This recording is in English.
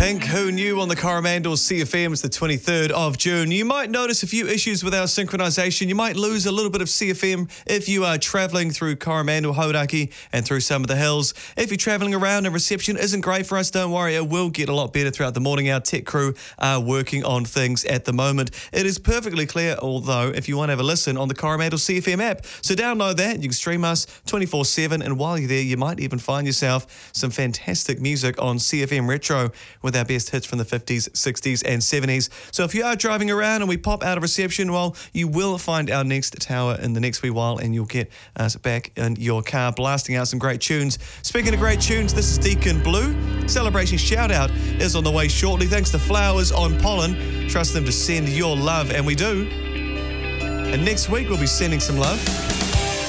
Pink, Who Knew on the Coromandel CFM. It's the 23rd of June. You might notice a few issues with our synchronisation. You might lose a little bit of CFM if you are travelling through Coromandel, Hauraki and through some of the hills. If you're travelling around and reception isn't great for us, don't worry, it will get a lot better throughout the morning. Our tech crew are working on things at the moment. It is perfectly clear, although, if you want to have a listen on the Coromandel CFM app. So download that, you can stream us 24/7, and while you're there, you might even find yourself some fantastic music on CFM Retro with our best hits from the 50s, 60s and 70s. So if you are driving around and we pop out of reception, well, you will find our next tower in the next wee while and you'll get us back in your car blasting out some great tunes. Speaking of great tunes, this is Deacon Blue. Celebration shout out is on the way shortly. Thanks to Flowers on Pollen. Trust them to send your love, and we do. And next week we'll be sending some love.